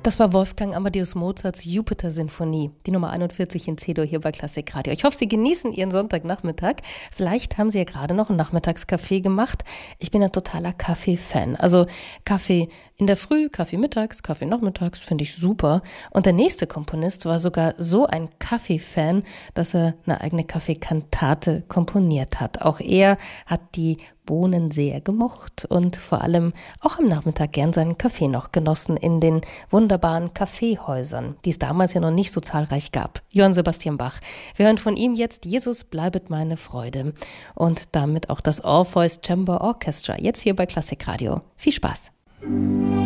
Das war Wolfgang Amadeus Mozarts Jupiter-Sinfonie, die Nummer 41 in C-Dur hier bei Klassikradio. Ich hoffe, Sie genießen Ihren Sonntagnachmittag. Vielleicht haben Sie ja gerade noch einen Nachmittagskaffee gemacht. Ich bin ein totaler Kaffee-Fan. Also Kaffee in der Früh, Kaffee mittags, Kaffee nachmittags finde ich super. Und der nächste Komponist war sogar so ein Kaffee-Fan, dass er eine eigene Kaffeekantate komponiert hat. Auch er hat die Bohnen sehr gemocht und vor allem auch am Nachmittag gern seinen Kaffee noch genossen in den wunderbaren Kaffeehäusern, die es damals ja noch nicht so zahlreich gab. Johann Sebastian Bach. Wir hören von ihm jetzt Jesus bleibet meine Freude und damit auch das Orpheus Chamber Orchestra, jetzt hier bei Klassikradio. Viel Spaß!